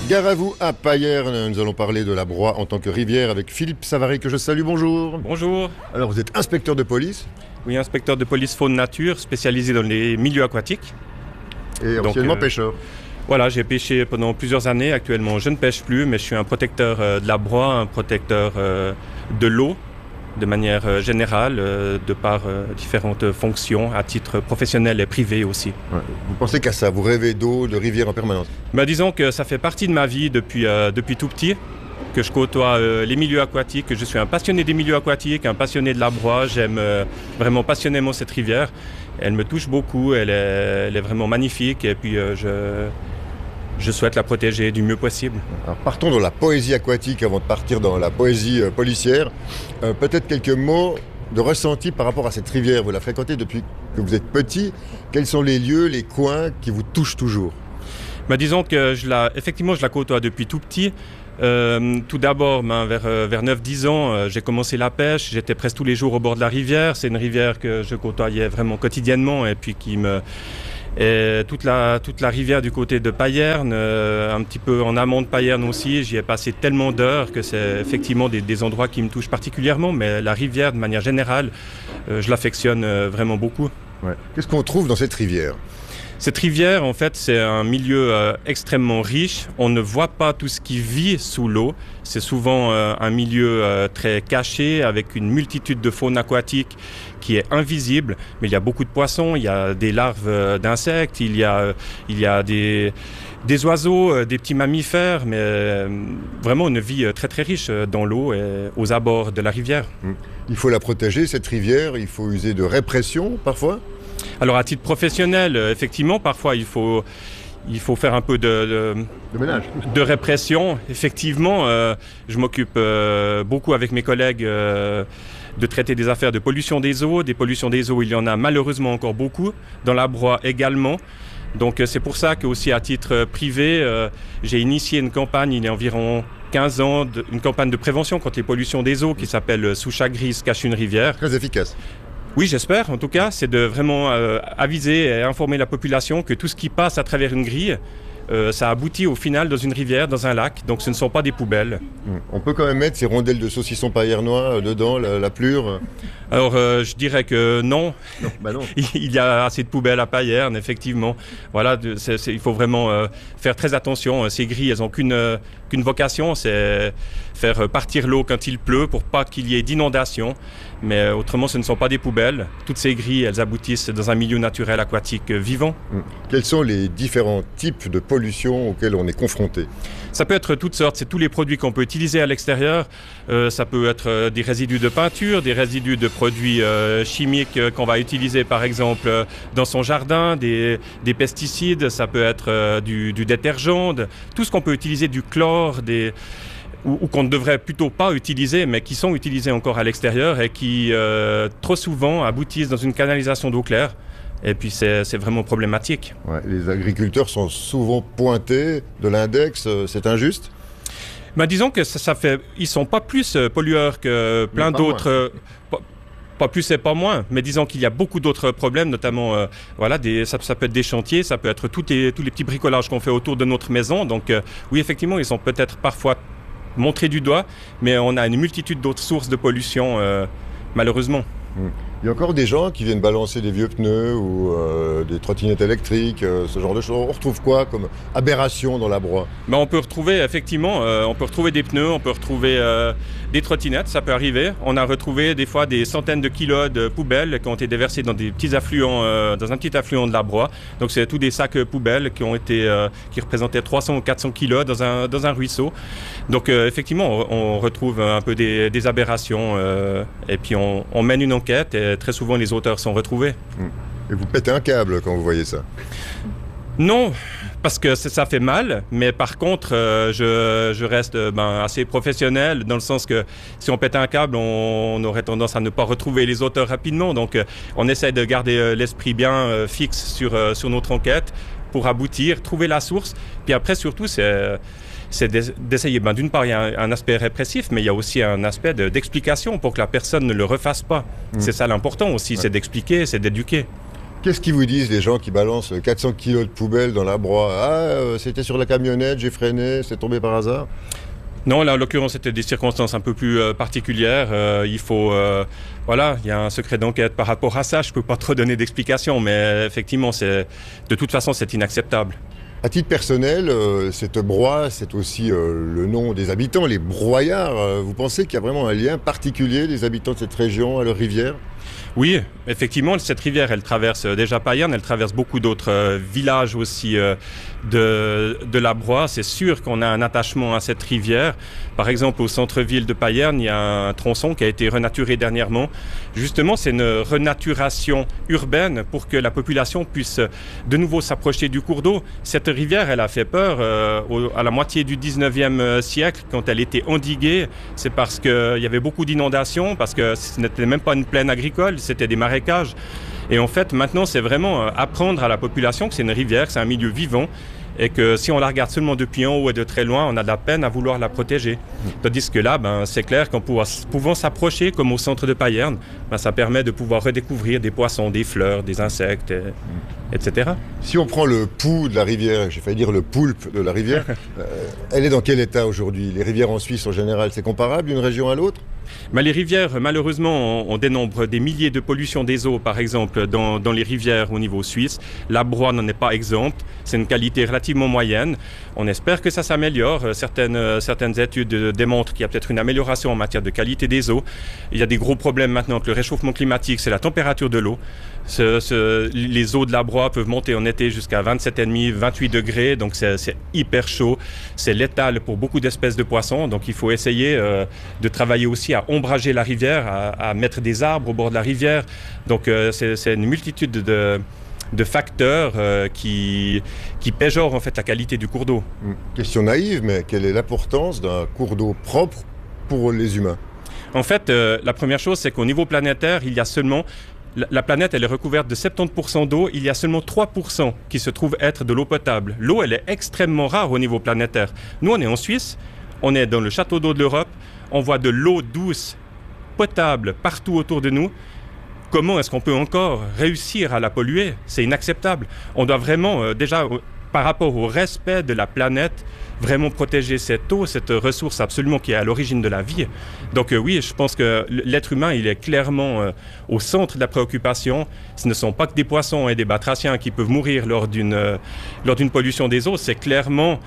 Gare à vous à Payerne, nous allons parler de la Broye en tant que rivière avec Philippe Savary que je salue, bonjour. Bonjour. Alors vous êtes inspecteur de police. Oui, inspecteur de police faune nature spécialisé dans les milieux aquatiques. Et anciennement pêcheur. Voilà, j'ai pêché pendant plusieurs années. Actuellement, je ne pêche plus, mais je suis un protecteur de la Broye, un protecteur de l'eau de manière générale, de par différentes fonctions à titre professionnel et privé aussi. Ouais. Vous pensez qu'à ça, vous rêvez d'eau, de rivière en permanence? Disons que ça fait partie de ma vie depuis tout petit, que je côtoie les milieux aquatiques, que je suis un passionné des milieux aquatiques, un passionné de la Broye. J'aime vraiment passionnément cette rivière. Elle me touche beaucoup, elle est vraiment magnifique et puis je souhaite la protéger du mieux possible. Alors partons dans la poésie aquatique avant de partir dans la poésie policière. Peut-être quelques mots de ressenti par rapport à cette rivière. Vous la fréquentez depuis que vous êtes petit. Quels sont les lieux, les coins qui vous touchent toujours? Disons que effectivement, je la côtoie depuis tout petit. Tout d'abord, vers 9-10 ans, j'ai commencé la pêche. J'étais presque tous les jours au bord de la rivière. C'est une rivière que je côtoyais vraiment quotidiennement et puis et toute la rivière du côté de Payerne, un petit peu en amont de Payerne aussi, j'y ai passé tellement d'heures que c'est effectivement des endroits qui me touchent particulièrement, mais la rivière, de manière générale, je l'affectionne vraiment beaucoup. Ouais. Qu'est-ce qu'on trouve dans cette rivière ? Cette rivière, en fait, c'est un milieu extrêmement riche. On ne voit pas tout ce qui vit sous l'eau. C'est souvent un milieu très caché, avec une multitude de faune aquatique qui est invisible. Mais il y a beaucoup de poissons, il y a des larves d'insectes, il y a des oiseaux, des petits mammifères, mais vraiment une vie très très riche dans l'eau et aux abords de la rivière. Il faut la protéger, cette rivière, il faut user de répression parfois ? Alors à titre professionnel, effectivement, parfois il faut faire un peu de ménage, de répression. Effectivement, je m'occupe beaucoup avec mes collègues de traiter des affaires de pollution des eaux. Des pollutions des eaux, il y en a malheureusement encore beaucoup, dans la Broye également. Donc c'est pour ça qu'aussi à titre privé, j'ai initié une campagne il y a environ 15 ans, une campagne de prévention contre les pollutions des eaux qui s'appelle « Sous chaque grise cache une rivière ». Très efficace. Oui, j'espère. En tout cas, c'est de vraiment aviser et informer la population que tout ce qui passe à travers une grille, ça aboutit au final dans une rivière, dans un lac. Donc ce ne sont pas des poubelles. On peut quand même mettre ces rondelles de saucisson payernois dedans, la plure? Alors je dirais que non. Non. Il y a assez de poubelles à Payerne, effectivement. Voilà, il faut vraiment faire très attention. Ces grilles, elles n'ont qu'une vocation, c'est faire partir l'eau quand il pleut pour pas qu'il y ait d'inondation. Mais autrement, ce ne sont pas des poubelles. Toutes ces grilles, elles aboutissent dans un milieu naturel aquatique vivant. Quels sont les différents types de pollution auxquels on est confronté? Ça peut être toutes sortes, c'est tous les produits qu'on peut utiliser à l'extérieur. Ça peut être des résidus de peinture, des résidus de produits chimiques qu'on va utiliser par exemple dans son jardin, des pesticides, ça peut être du détergent, tout ce qu'on peut utiliser, du chlore, ou qu'on ne devrait plutôt pas utiliser, mais qui sont utilisés encore à l'extérieur et qui trop souvent aboutissent dans une canalisation d'eau claire. Et puis c'est vraiment problématique. Ouais, les agriculteurs sont souvent pointés de l'index, c'est injuste? Disons que ils sont pas plus pollueurs que plein d'autres. Pas plus et pas moins, mais disons qu'il y a beaucoup d'autres problèmes, notamment ça peut être des chantiers, ça peut être tous les petits bricolages qu'on fait autour de notre maison. Donc oui, effectivement, ils sont peut-être parfois montrés du doigt, mais on a une multitude d'autres sources de pollution, malheureusement. Il y a encore des gens qui viennent balancer des vieux pneus ou des trottinettes électriques, ce genre de choses. On retrouve quoi comme aberration dans la Broye? On peut retrouver effectivement, des pneus, on peut retrouver des trottinettes, ça peut arriver. On a retrouvé des fois des centaines de kilos de poubelles qui ont été déversées dans des petits affluents, dans un petit affluent de la Broye. Donc c'est tous des sacs poubelles qui représentaient 300 ou 400 kilos dans un ruisseau. Donc effectivement, on retrouve un peu des aberrations et puis on mène une enquête et très souvent les auteurs sont retrouvés. Et vous pétez un câble quand vous voyez ça? Non, parce que ça fait mal, mais par contre, je reste assez professionnel, dans le sens que si on pète un câble, on aurait tendance à ne pas retrouver les auteurs rapidement. Donc on essaie de garder l'esprit bien fixe sur notre enquête pour aboutir, trouver la source. Puis après, surtout, c'est d'essayer, d'une part, il y a un aspect répressif, mais il y a aussi un aspect d'explication pour que la personne ne le refasse pas. C'est ça l'important aussi, c'est d'expliquer, c'est d'éduquer. Qu'est-ce qu'ils vous disent, les gens qui balancent 400 kilos de poubelle dans la Broye? C'était sur la camionnette, j'ai freiné, c'est tombé par hasard? Non, là, en l'occurrence, c'était des circonstances un peu plus particulières. Il y a un secret d'enquête par rapport à ça. Je ne peux pas trop donner d'explications, mais effectivement, de toute façon, c'est inacceptable. À titre personnel, cette Broye, c'est aussi le nom des habitants, les Broyards. Vous pensez qu'il y a vraiment un lien particulier des habitants de cette région à leur rivière? Oui, effectivement, cette rivière, elle traverse déjà Payerne, elle traverse beaucoup d'autres villages aussi de la Broye. C'est sûr qu'on a un attachement à cette rivière. Par exemple, au centre-ville de Payerne, il y a un tronçon qui a été renaturé dernièrement. Justement, c'est une renaturation urbaine pour que la population puisse de nouveau s'approcher du cours d'eau. Cette rivière, elle a fait peur à la moitié du 19e siècle, quand elle était endiguée. C'est parce qu'il y avait beaucoup d'inondations, parce que ce n'était même pas une plaine agricole, c'était des marécages. Et en fait, maintenant, c'est vraiment apprendre à la population que c'est une rivière, que c'est un milieu vivant, et que si on la regarde seulement depuis en haut et de très loin, on a de la peine à vouloir la protéger. Tandis que là, c'est clair qu'en pouvant s'approcher, comme au centre de Payerne, ça permet de pouvoir redécouvrir des poissons, des fleurs, des insectes, etc. Si on prend le pouls de la rivière, j'ai failli dire le poulpe de la rivière, elle est dans quel état aujourd'hui? Les rivières en Suisse en général, c'est comparable d'une région à l'autre? Les rivières, malheureusement, on dénombre des milliers de pollutions des eaux, par exemple, dans les rivières au niveau suisse. La Broye n'en est pas exempte. C'est une qualité relativement moyenne. On espère que ça s'améliore. Certaines études démontrent qu'il y a peut-être une amélioration en matière de qualité des eaux. Il y a des gros problèmes maintenant avec le réchauffement climatique, c'est la température de l'eau. Les eaux de la Broye peuvent monter en été jusqu'à 27,5, 28 degrés, donc c'est hyper chaud. C'est létal pour beaucoup d'espèces de poissons, donc il faut essayer de travailler aussi à ombrager la rivière, à mettre des arbres au bord de la rivière. Donc c'est une multitude de facteurs qui péjorent en fait la qualité du cours d'eau. Question naïve, mais quelle est l'importance d'un cours d'eau propre pour les humains? En fait, la première chose, c'est qu'au niveau planétaire, il y a seulement... La planète, elle est recouverte de 70% d'eau. Il y a seulement 3% qui se trouvent être de l'eau potable. L'eau, elle est extrêmement rare au niveau planétaire. Nous, on est en Suisse, on est dans le château d'eau de l'Europe, on voit de l'eau douce, potable, partout autour de nous. Comment est-ce qu'on peut encore réussir à la polluer? C'est inacceptable. On doit vraiment, déjà, par rapport au respect de la planète, vraiment protéger cette eau, cette ressource absolument qui est à l'origine de la vie. Donc oui, je pense que l'être humain, il est clairement au centre de la préoccupation. Ce ne sont pas que des poissons et des batraciens qui peuvent mourir lors d'une pollution des eaux. C'est clairement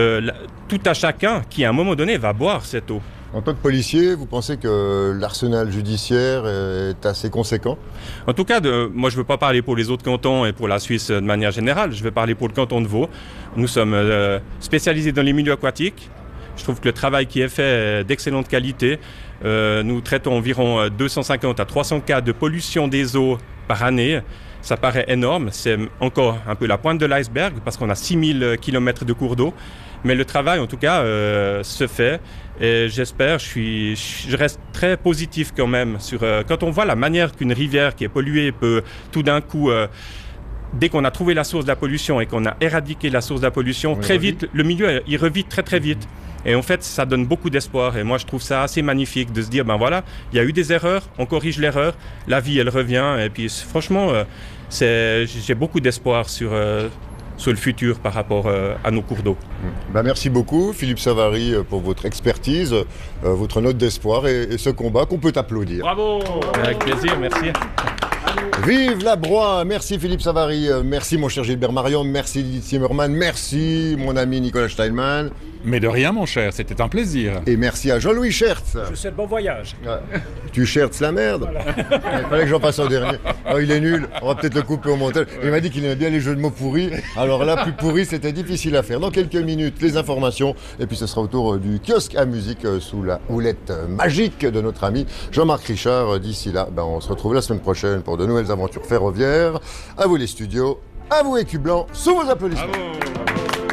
tout à chacun qui, à un moment donné, va boire cette eau. En tant que policier, vous pensez que l'arsenal judiciaire est assez conséquent? En tout cas, moi je ne veux pas parler pour les autres cantons et pour la Suisse de manière générale, je vais parler pour le canton de Vaud. Nous sommes spécialisés dans les milieux aquatiques. Je trouve que le travail qui est fait est d'excellente qualité. Nous traitons environ 250 à 300 cas de pollution des eaux par année. Ça paraît énorme, c'est encore un peu la pointe de l'iceberg parce qu'on a 6000 km de cours d'eau. Mais le travail, en tout cas, se fait. Et j'espère, je reste très positif quand même sur quand on voit la manière qu'une rivière qui est polluée peut tout d'un coup, dès qu'on a trouvé la source de la pollution et qu'on a éradiqué la source de la pollution, très vite, le milieu, il revit très très vite. Et en fait, ça donne beaucoup d'espoir. Et moi, je trouve ça assez magnifique de se dire, ben voilà, il y a eu des erreurs, on corrige l'erreur, la vie, elle revient. Et puis, franchement, j'ai beaucoup d'espoir sur le futur par rapport à nos cours d'eau. Merci beaucoup Philippe Savary pour votre expertise, votre note d'espoir et ce combat qu'on peut applaudir. Bravo! Avec plaisir, merci. Vive la Broye! Merci Philippe Savary, merci mon cher Gilbert Marion, merci Didier Zimmermann, merci mon ami Nicolas Steinmann. Mais de rien mon cher, c'était un plaisir. Et merci à Jean-Louis Schertz. Je vous souhaite bon voyage. Tu Schertz la merde. Voilà. Il fallait que j'en passe en dernier. Oh, il est nul, on va peut-être le couper au montage. Il m'a dit qu'il aimait bien les jeux de mots pourris. Alors là, plus pourri, c'était difficile à faire. Dans quelques minutes, les informations. Et puis ce sera au tour du kiosque à musique sous la houlette magique de notre ami Jean-Marc Richard. D'ici là, on se retrouve la semaine prochaine pour de nouvelles aventures ferroviaires. À vous les studios, à vous Écu Blanc, sous vos applaudissements. Bravo.